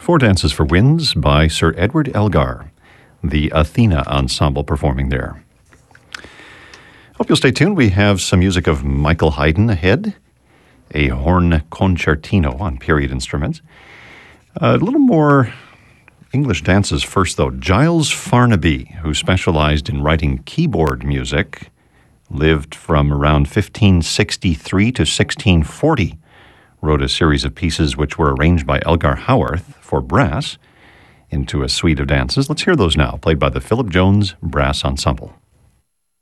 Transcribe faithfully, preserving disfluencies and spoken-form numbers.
Four Dances for Winds by Sir Edward Elgar, the Athena Ensemble performing there. Hope you'll stay tuned. We have some music of Michael Haydn ahead, a horn concertino on period instruments. A little more English dances first, though. Giles Farnaby, who specialized in writing keyboard music, lived from around fifteen sixty-three to sixteen forty, wrote a series of pieces which were arranged by Elgar Howarth for brass into a suite of dances. Let's hear those now, played by the Philip Jones Brass Ensemble.